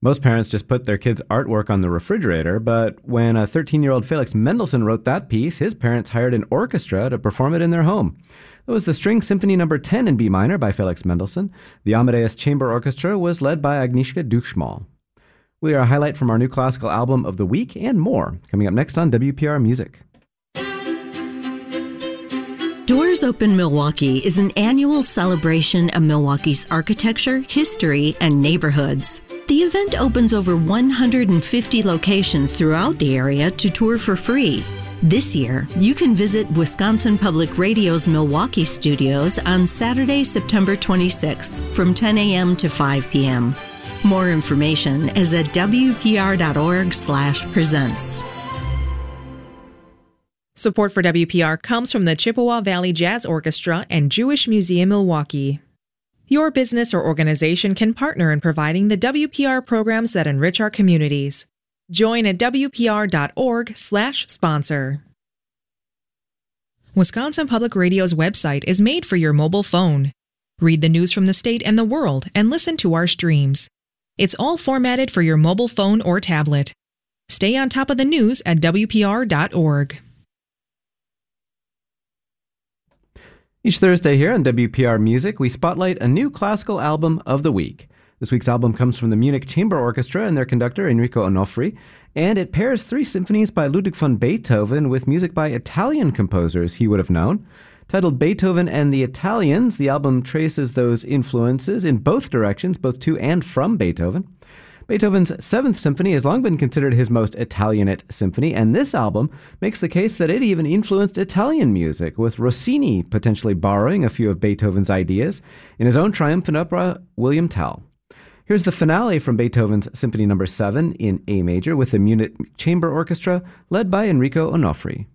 Most parents just put their kids' artwork on the refrigerator, but when a 13-year-old Felix Mendelssohn wrote that piece, his parents hired an orchestra to perform it in their home. It was the String Symphony No. 10 in B minor by Felix Mendelssohn. The Amadeus Chamber Orchestra was led by Agnieszka Duchschmal. We are a highlight from our new classical album of the week and more, coming up next on WPR Music. Doors Open Milwaukee is an annual celebration of Milwaukee's architecture, history, and neighborhoods. The event opens over 150 locations throughout the area to tour for free. This year, you can visit Wisconsin Public Radio's Milwaukee studios on Saturday, September 26th from 10 a.m. to 5 p.m. More information is at wpr.org/presents. Support for WPR comes from the Chippewa Valley Jazz Orchestra and Jewish Museum Milwaukee. Your business or organization can partner in providing the WPR programs that enrich our communities. Join at wpr.org/sponsor. Wisconsin Public Radio's website is made for your mobile phone. Read the news from the state and the world and listen to our streams. It's all formatted for your mobile phone or tablet. Stay on top of the news at wpr.org. Each Thursday here on WPR Music, we spotlight a new classical album of the week. This week's album comes from the Munich Chamber Orchestra and their conductor Enrico Onofri, and it pairs 3 symphonies by Ludwig van Beethoven with music by Italian composers he would have known. Titled Beethoven and the Italians, the album traces those influences in both directions, both to and from Beethoven. Beethoven's 7th Symphony has long been considered his most Italianate symphony, and this album makes the case that it even influenced Italian music, with Rossini potentially borrowing a few of Beethoven's ideas in his own triumphant opera, William Tell. Here's the finale from Beethoven's Symphony No. 7 in A major with the Munich Chamber Orchestra, led by Enrico Onofri.